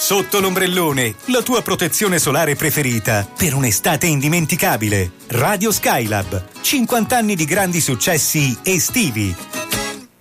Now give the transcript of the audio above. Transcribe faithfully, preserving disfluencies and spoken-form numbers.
Sotto l'ombrellone, la tua protezione solare preferita per un'estate indimenticabile. Radio Skylab, cinquanta anni di grandi successi estivi.